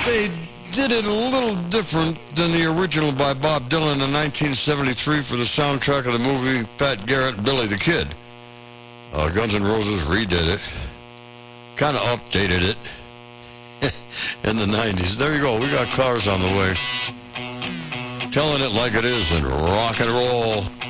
They did it a little different than the original by Bob Dylan in 1973 for the soundtrack of the movie Pat Garrett and Billy the Kid. Guns N' Roses redid it, kind of updated it in the 90s. There you go. We got cars on the way. Telling it like it is and rock and roll.